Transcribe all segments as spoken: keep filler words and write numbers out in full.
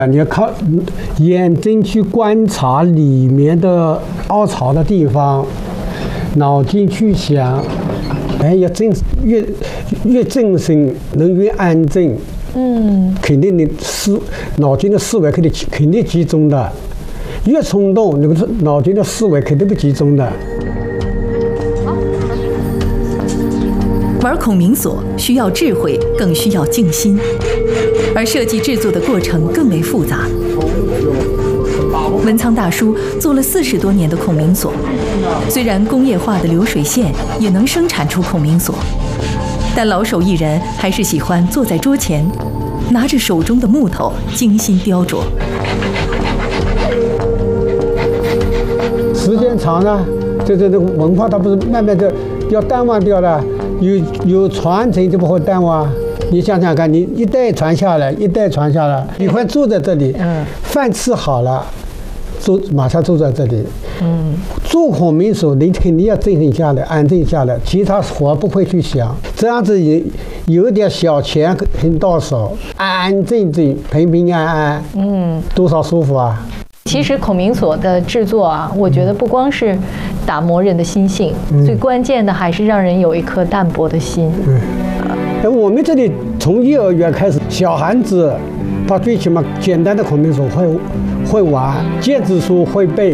你要靠眼睛去观察里面的凹槽的地方，脑筋去想，哎，要正越越正心，能越安静。嗯，肯定你思脑筋的思维肯定肯定集中的，越冲动，那个脑筋的思维肯定不集中的。 玩孔明锁需要智慧，更需要静心，而设计制作的过程更为复杂。文仓大叔做了四十多年的孔明锁，虽然工业化的流水线也能生产出孔明锁，但老手艺人还是喜欢坐在桌前，拿着手中的木头精心雕琢。 时间长了，这这这个文化它不是慢慢的要淡忘掉了。有有传承就不会淡忘。你想想看，你一代传下来，一代传下来，你会坐在这里，嗯，饭吃好了，坐马上坐在这里，嗯，做孔明锁，你肯定要镇定下来，安静下来，其他活不会去想，这样子有有点小钱很到手，安安静静，平平安安，嗯，多少舒服啊！ 其实孔明锁的制作啊，我觉得不光是打磨人的心性，嗯、最关键的还是让人有一颗淡泊的心。 嗯，哎，我们这里从幼儿园开始，小孩子他最起码简单的孔明锁会会玩，诫字书会背。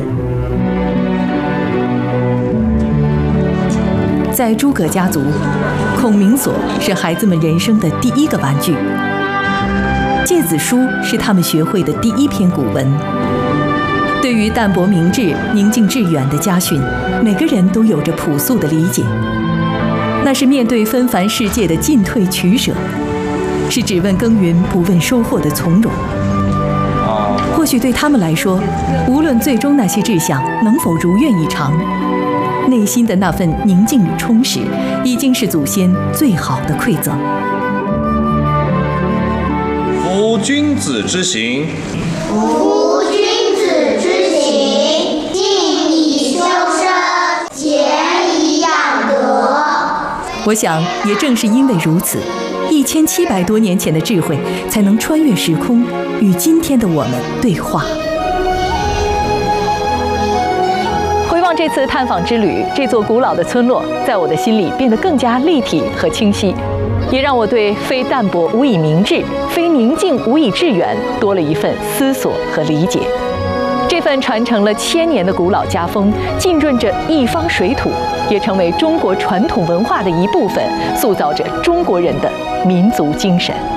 在诸葛家族，孔明锁是孩子们人生的第一个玩具，诫字书是他们学会的第一篇古文。对于淡泊明志、宁静致远的家训，每个人都有着朴素的理解。那是面对纷繁世界的进退取舍，是只问耕耘不问收获的从容。或许对他们来说，无论最终那些志向能否如愿以偿，内心的那份宁静与充实，已经是祖先最好的馈赠。 夫君子之行， 夫君子之行，静以修身，俭以养德。 我想，也正是因为如此，一千七百多年前的智慧才能穿越时空，与今天的我们对话。 回望这次探访之旅，这座古老的村落在我的心里变得更加立体和清晰，也让我对非淡泊无以明志，非宁静无以致远多了一份思索和理解。这份传承了千年的古老家风，浸润着一方水土，也成为中国传统文化的一部分，塑造着中国人的民族精神。